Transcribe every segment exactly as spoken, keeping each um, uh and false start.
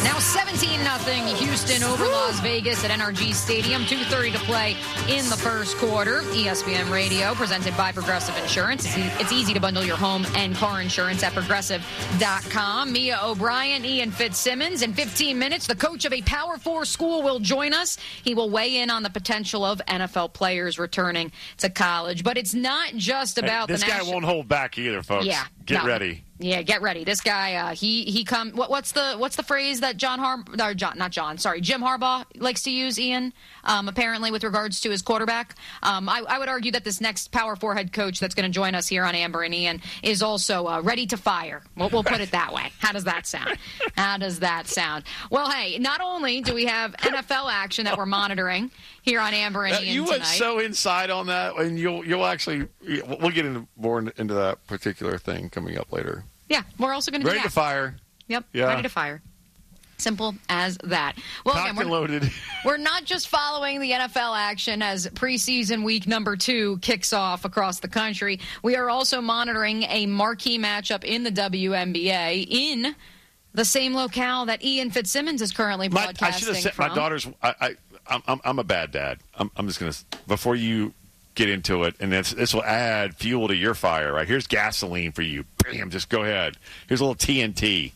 Now seventeen nothing Houston over Las Vegas at N R G Stadium. two thirty to play in the first quarter. E S P N Radio, presented by Progressive Insurance. It's, e- it's easy to bundle your home and car insurance at progressive dot com. Mia O'Brien, Ian Fitzsimmons. In fifteen minutes, the coach of a Power Four school will join us. He will weigh in on the potential of N F L players returning to college. But it's not just about hey, this the guy national... won't hold back either, folks. Yeah, Get no. ready. Yeah, get ready. This guy, uh, he he come. What, what's the what's the phrase that John Har or John not John, sorry, Jim Harbaugh likes to use, Ian? Um, apparently, with regards to his quarterback, um, I, I would argue that this next Power Four head coach that's going to join us here on Amber and Ian is also uh, ready to fire. We'll, we'll put it that way. How does that sound? How does that sound? Well, hey, not only do we have N F L action that we're monitoring here on Amber and Uh, Ian you tonight. went so inside on that, and you'll you'll actually we'll get into more into that particular thing coming up later. Yeah, we're also going to do Ready that. to fire. Yep, Yeah. ready to fire. Simple as that. Well, Cocked again, and we're, loaded. we're not just following the N F L action as preseason week number two kicks off across the country. We are also monitoring a marquee matchup in the W N B A in the same locale that Ian Fitzsimmons is currently My, broadcasting I should have said from. my daughter's. I, I I'm, I'm I'm a bad dad. I'm, I'm just gonna before you get into it, and this this will add fuel to your fire. Right, here's gasoline for you. Bam, just go ahead. Here's a little T N T.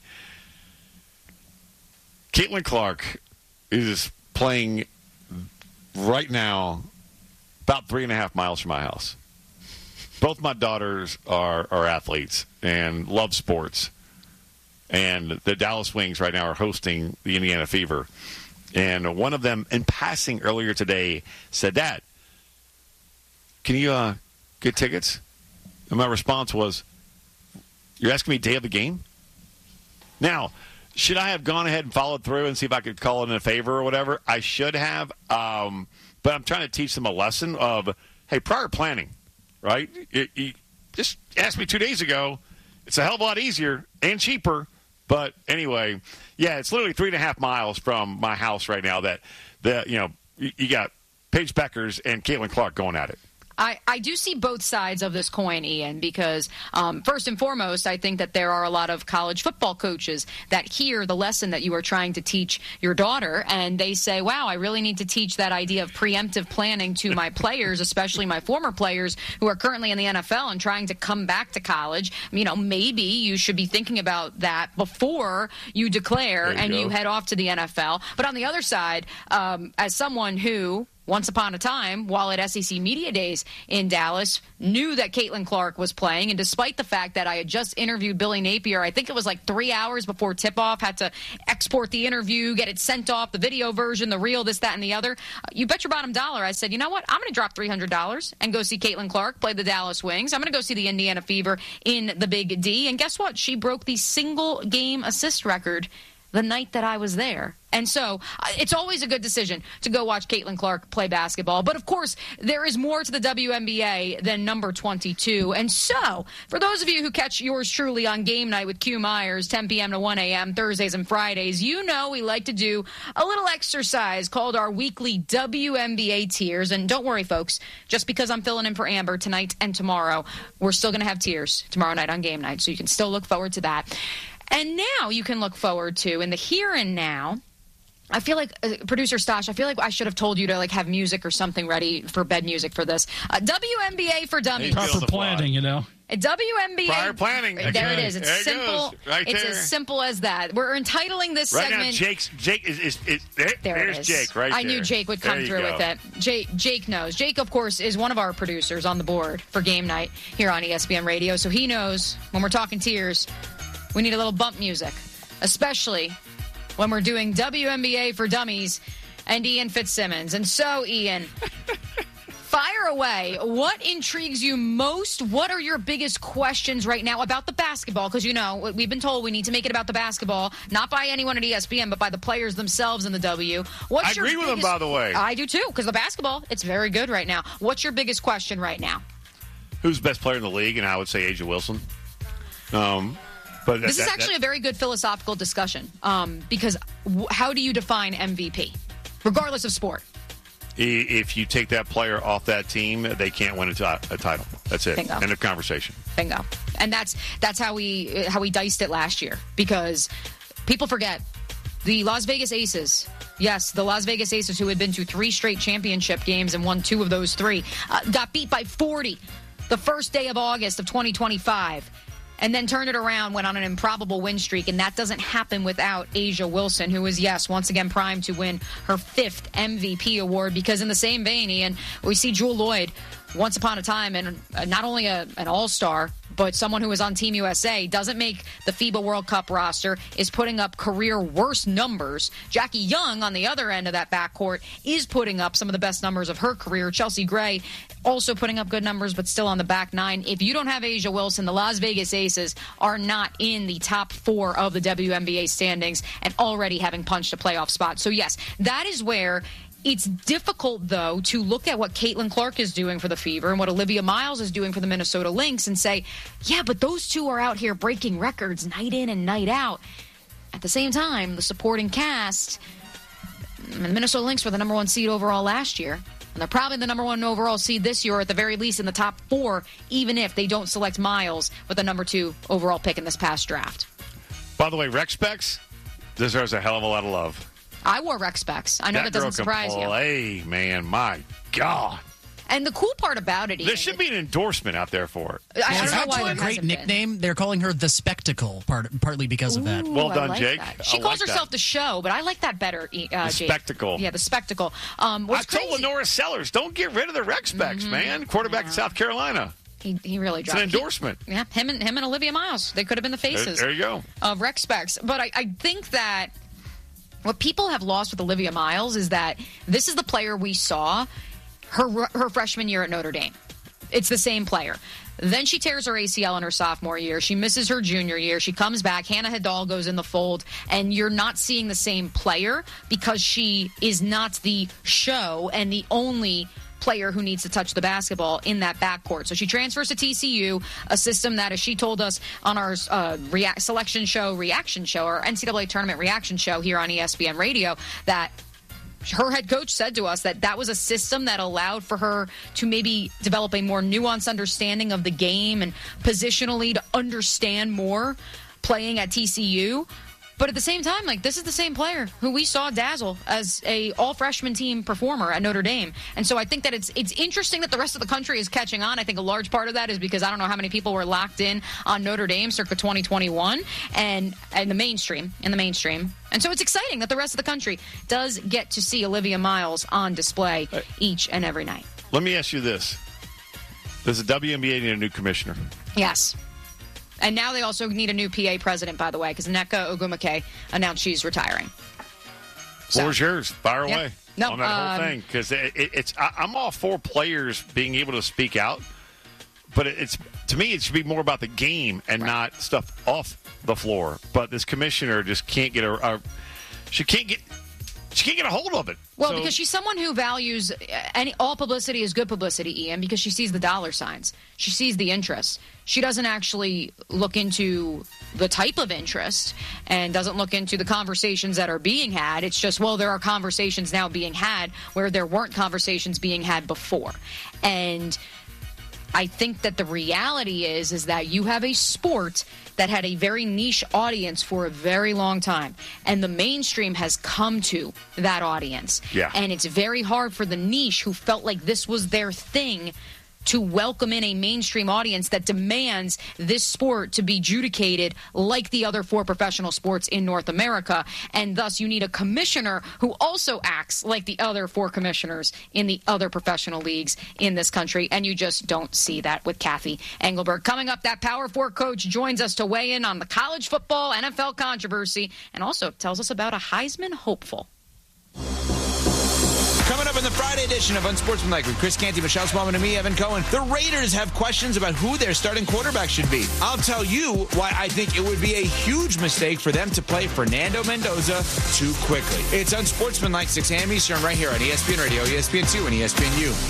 Caitlin Clark is playing right now about three and a half miles from my house. Both my daughters are, are athletes and love sports. And the Dallas Wings right now are hosting the Indiana Fever. And one of them, in passing earlier today, said, Dad, can you uh, get tickets? And my response was, you're asking me day of the game? Now, should I have gone ahead and followed through and see if I could call it in a favor or whatever? I should have. Um, but I'm trying to teach them a lesson of, hey, prior planning, right? You, you just asked me two days ago. It's a hell of a lot easier and cheaper. But anyway, yeah, it's literally three and a half miles from my house right now that, the you know, you, you got Paige Beckers and Caitlin Clark going at it. I, I do see both sides of this coin, Ian, because um, first and foremost, I think that there are a lot of college football coaches that hear the lesson that you are trying to teach your daughter, and they say, wow, I really need to teach that idea of preemptive planning to my players, especially my former players who are currently in the N F L and trying to come back to college. You know, maybe you should be thinking about that before you declare you and go. you head off to the N F L. But on the other side, um, as someone who once upon a time, while at S E C Media Days in Dallas, knew that Caitlin Clark was playing. And despite the fact that I had just interviewed Billy Napier, I think it was like three hours before tip-off, had to export the interview, get it sent off, the video version, the reel, this, that, and the other. Uh, you bet your bottom dollar. I said, you know what? I'm going to drop three hundred dollars and go see Caitlin Clark play the Dallas Wings. I'm going to go see the Indiana Fever in the Big D. And guess what? She broke the single-game assist record the night that I was there. And so uh, it's always a good decision to go watch Caitlin Clark play basketball. But, of course, there is more to the W N B A than number twenty-two. And so for those of you who catch yours truly on Game Night with Q Myers, ten p.m. to one a.m., Thursdays and Fridays, you know we like to do a little exercise called our weekly W N B A tiers. And don't worry, folks, just because I'm filling in for Amber tonight and tomorrow, we're still going to have tiers tomorrow night on Game Night. So you can still look forward to that. And now you can look forward to, in the here and now, I feel like, uh, Producer Stosh, I feel like I should have told you to like have music or something ready for bed music for this. Uh, W N B A for Dummies. Proper planning, you know. W N B A. Prior planning. There Okay. it is. It's There it simple. goes. Right it's there. as simple as that. We're entitling this Right segment. now, Jake's, Jake is, is, is there, There there's it is. Jake right I there. knew Jake would come There you through go. with it. Jake, Jake knows. Jake, of course, is one of our producers on the board for Game Night here on E S P N Radio, so he knows when we're talking tiers, we need a little bump music, especially when we're doing W N B A for Dummies and Ian Fitzsimmons. And so, Ian, fire away. What intrigues you most? What are your biggest questions right now about the basketball? Because, you know, we've been told we need to make it about the basketball, not by anyone at E S P N, but by the players themselves in the W. What's I your agree with them, biggest- by the way. I do, too, because the basketball, it's very good right now. What's your biggest question right now? Who's the best player in the league? And I would say Asia Wilson. Um, but This that, is actually that, a very good philosophical discussion um, because w- how do you define M V P, regardless of sport? If you take that player off that team, they can't win a, t- a title. That's it. Bingo. End of conversation. Bingo. And that's that's how we how we diced it last year because people forget The Las Vegas Aces. Yes, the Las Vegas Aces, who had been to three straight championship games and won two of those three, uh, got beat by forty the first day of August of twenty twenty-five. And then turned it around, went on an improbable win streak, and that doesn't happen without A'ja Wilson, who is, yes, once again primed to win her fifth M V P award, because in the same vein, Ian, we see Jewell Loyd, once upon a time, and not only a, an all-star, but someone who was on Team U S A, doesn't make the FIBA World Cup roster, is putting up career worst numbers. Jackie Young, on the other end of that backcourt, is putting up some of the best numbers of her career. Chelsea Gray also putting up good numbers, but still on the back nine. If you don't have A'ja Wilson, the Las Vegas Aces are not in the top four of the W N B A standings and already having punched a playoff spot. So, yes, that is where it's difficult, though, to look at what Caitlin Clark is doing for the Fever and what Olivia Miles is doing for the Minnesota Lynx and say, yeah, but those two are out here breaking records night in and night out. At the same time, the supporting cast, the Minnesota Lynx were the number one seed overall last year. And they're probably the number one overall seed this year, or at the very least in the top four, even if they don't select Miles with the number two overall pick in this past draft. By the way, Rex Specs deserves a hell of a lot of love. I wore Rex Specs. I know that, that doesn't surprise you. Hey, man, my God. And the cool part about it, Ian, there should be an endorsement out there for it. I, I don't know why a it great nickname. Been. They're calling her the Spectacle, part, partly because Ooh, of that. Well done, like Jake. That. She I calls like herself that. the Show, but I like that better, uh, the Jake. Spectacle. Yeah, the Spectacle. Um, I what's told crazy, Lenora Sellers, don't get rid of the Rex Specs, mm-hmm. man. Quarterback yeah. in South Carolina. He, he really dropped. It's an endorsement. He, yeah, him and him and Olivia Miles. They could have been the faces. There, there you go. Of Rex Specs. But I, I think that what people have lost with Olivia Miles is that this is the player we saw her her freshman year at Notre Dame. It's the same player. Then she tears her A C L in her sophomore year. She misses her junior year. She comes back. Hannah Hidal goes in the fold, and you're not seeing the same player because she is not the show and the only player who needs to touch the basketball in that backcourt. So she transfers to T C U, a system that, as she told us on our uh, rea- selection show, reaction show, or N C double A tournament reaction show here on E S P N Radio, that her head coach said to us that that was a system that allowed for her to maybe develop a more nuanced understanding of the game and positionally to understand more playing at T C U. But at the same time, like, this is the same player who we saw dazzle as a all-freshman team performer at Notre Dame. And so I think that it's it's interesting that the rest of the country is catching on. I think a large part of that is because I don't know how many people were locked in on Notre Dame circa twenty twenty-one and in the mainstream, in the mainstream. And so it's exciting that the rest of the country does get to see Olivia Miles on display each and every night. Let me ask you this. Does the W N B A need a new commissioner? Yes. And now they also need a new P A president, by the way, because Nneka Ogwumike announced she's retiring. So, Floor's yours. Fire yeah. away no, on that um, whole thing. Because it, it, it's, I, I'm all for players being able to speak out. But it's to me, it should be more about the game and right. not stuff off the floor. But this commissioner just can't get a, a she can't get she can't get a hold of it. Well, so, because she's someone who values any all publicity is good publicity, Ian, because she sees the dollar signs. She sees the interest. She doesn't actually look into the type of interest and doesn't look into the conversations that are being had. It's just, well, there are conversations now being had where there weren't conversations being had before. And I think that the reality is, is that you have a sport that had a very niche audience for a very long time. And the mainstream has come to that audience. Yeah. And it's very hard for the niche who felt like this was their thing to welcome in a mainstream audience that demands this sport to be adjudicated like the other four professional sports in North America. And thus you need a commissioner who also acts like the other four commissioners in the other professional leagues in this country. And you just don't see that with Cathy Engelberg. Coming up, that Power Four coach joins us to weigh in on the college football N F L controversy and also tells us about a Heisman hopeful. Coming up in the Friday edition of Unsportsmanlike with Chris Canty, Michelle Smallman, and me, Evan Cohen, the Raiders have questions about who their starting quarterback should be. I'll tell you why I think it would be a huge mistake for them to play Fernando Mendoza too quickly. It's Unsportsmanlike, six a.m. Eastern, right here on E S P N Radio, E S P N two, and E S P N U.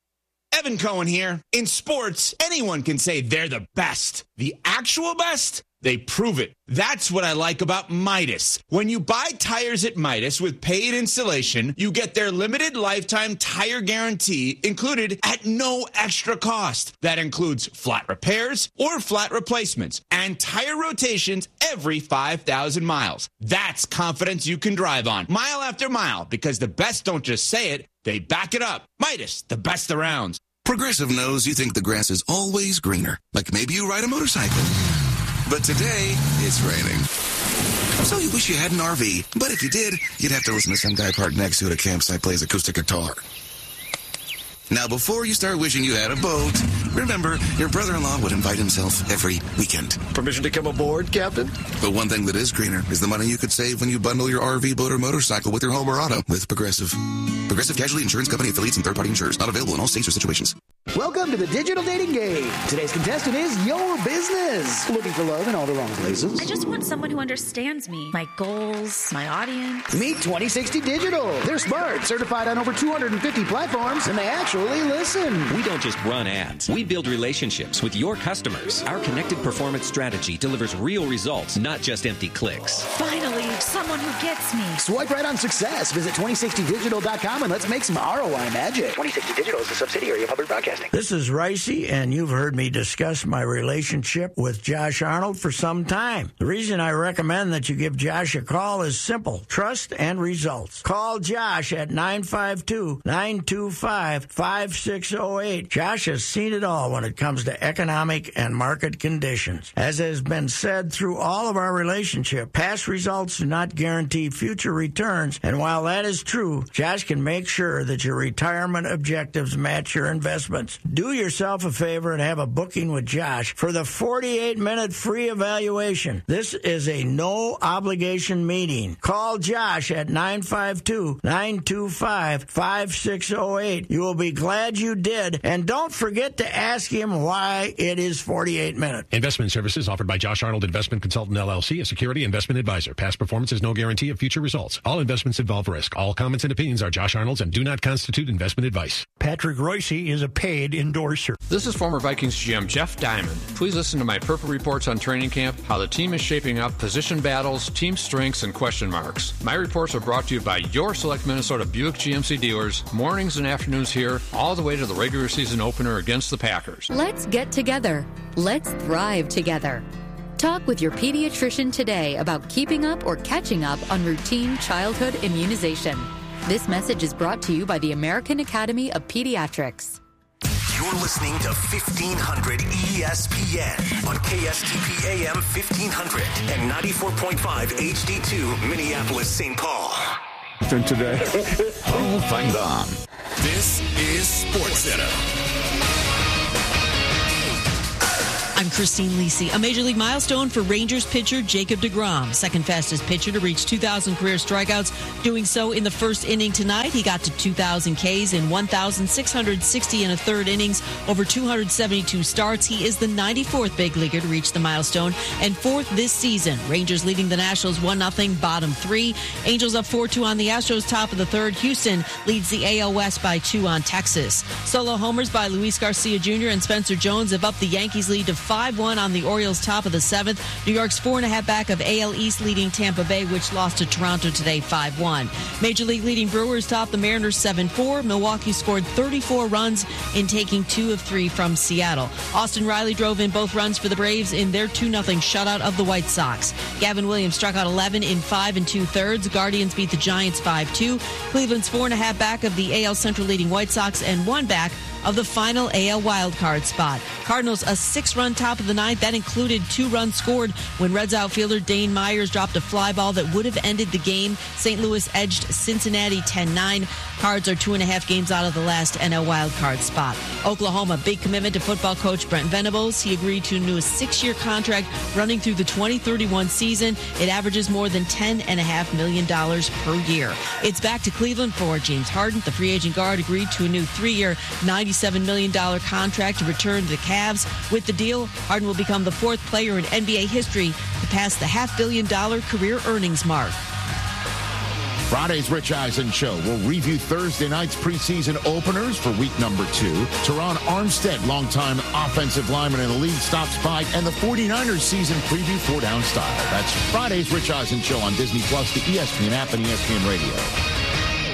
Evan Cohen here. In sports, anyone can say they're the best. The actual best? they prove it. That's what I like about Midas. When you buy tires at Midas with paid installation, you get their limited lifetime tire guarantee included at no extra cost. That includes flat repairs or flat replacements and tire rotations every five thousand miles. That's confidence you can drive on mile after mile, because the best don't just say it, they back it up. Midas, the best around. Progressive knows you think the grass is always greener, like maybe you ride a motorcycle. But today, it's raining. So you wish you had an R V, but if you did, you'd have to listen to some guy parked next to it at a campsite plays acoustic guitar. Now, before you start wishing you had a boat, remember, your brother-in-law would invite himself every weekend. Permission to come aboard, Captain? But one thing that is greener is the money you could save when you bundle your R V, boat, or motorcycle with your home or auto with Progressive. Progressive Casualty Insurance Company affiliates and third-party insurers. Not available in all states or situations. Welcome to the digital dating game. Today's contestant is your business. Looking for love in all the wrong places? I just want someone who understands me, my goals, my audience. Meet twenty sixty Digital. They're smart, certified on over two hundred fifty platforms, and they actually listen. We don't just run ads. We build relationships with your customers. Our connected performance strategy delivers real results, not just empty clicks. Finally, someone who gets me. Swipe right on success. Visit twenty sixty digital dot com and let's make some R O I magic. twenty sixty Digital is a subsidiary of Hubbard Broadcasting. This is Ricey, and you've heard me discuss my relationship with Josh Arnold for some time. The reason I recommend that you give Josh a call is simple: trust and results. Call Josh at nine five two, nine two five, five six zero eight. Josh has seen it all when it comes to economic and market conditions. As has been said through all of our relationship, past results do not guarantee future returns, and while that is true, Josh can make sure that your retirement objectives match your investments. Do yourself a favor and have a booking with Josh for the forty-eight minute free evaluation. This is a no-obligation meeting. Call Josh at nine five two, nine two five, five six zero eight. You will be glad you did, and don't forget to ask him why it is forty-eight minutes. Investment services offered by Josh Arnold Investment Consultant, L L C, a security investment advisor. Past performance is no guarantee of future results. All investments involve risk. All comments and opinions are Josh Arnold's and do not constitute investment advice. Patrick Royce is a paid endorser. This is former Vikings G M Jeff Diamond. Please listen to my Purple Reports on training camp, how the team is shaping up, position battles, team strengths, and question marks. My reports are brought to you by your select Minnesota Buick G M C dealers, mornings and afternoons here, all the way to the regular season opener against the Packers. Let's get together. Let's thrive together. Talk with your pediatrician today about keeping up or catching up on routine childhood immunization. This message is brought to you by the American Academy of Pediatrics. You're listening to fifteen hundred E S P N on K S T P A M fifteen hundred and ninety-four point five H D two Minneapolis, Saint Paul. And today, all find on. This is SportsCenter. I'm Christine Lisi. A major league milestone for Rangers pitcher Jacob deGrom, second fastest pitcher to reach two thousand career strikeouts, doing so in the first inning tonight. He got to two thousand Ks in one thousand six hundred sixty and a third innings over two hundred seventy-two starts. He is the ninety-fourth big leaguer to reach the milestone and fourth this season. Rangers leading the Nationals one nothing, bottom three. Angels up four two on the Astros, top of the third. Houston leads the A L West by two on Texas. Solo homers by Luis Garcia Junior and Spencer Jones have upped the Yankees lead to five one on the Orioles, top of the seventh. New York's four and a half back of A L East leading Tampa Bay, which lost to Toronto today five one. Major League leading Brewers top the Mariners seven four. Milwaukee scored thirty-four runs in taking two of three from Seattle. Austin Riley drove in both runs for the Braves in their two nothing shutout of the White Sox. Gavin Williams struck out eleven in five and two thirds. Guardians beat the Giants five two. Cleveland's four and a half back of the A L Central leading White Sox and one back of the final A L wildcard spot. Cardinals a six-run top of the ninth. That included two runs scored when Reds outfielder Dane Myers dropped a fly ball that would have ended the game. Saint Louis edged Cincinnati ten nine. Cards are two and a half games out of the last N L wildcard spot. Oklahoma, big commitment to football coach Brent Venables. He agreed to a new six-year contract running through the twenty thirty-one season. It averages more than ten point five million dollars per year. It's back to Cleveland for James Harden. The free agent guard agreed to a new three-year, ninety-seven million dollars contract to return to the Cavs. With the deal, Harden will become the fourth player in N B A history to pass the half billion dollar career earnings mark. Friday's Rich Eisen Show will review Thursday night's preseason openers for week number two. Teron Armstead, longtime offensive lineman in the league, stops by, and the 49ers season preview four down style. That's Friday's Rich Eisen Show on Disney Plus, the E S P N app, and E S P N Radio.